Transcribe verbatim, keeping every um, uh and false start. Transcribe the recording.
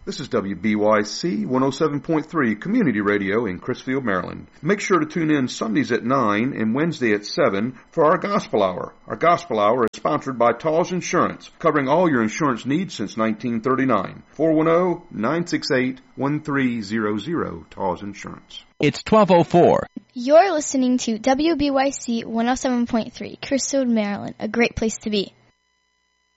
This is W B Y C one oh seven point three Community Radio in Crisfield, Maryland. Make sure to tune in Sundays at nine and Wednesday at seven for our Gospel Hour. Our Gospel Hour is sponsored by Tall's Insurance, covering all your insurance needs since nineteen thirty-nine. four one zero, nine six eight, one three zero zero, Tall's Insurance. It's twelve oh four. You're listening to W B Y C one oh seven point three, Crisfield, Maryland, a great place to be.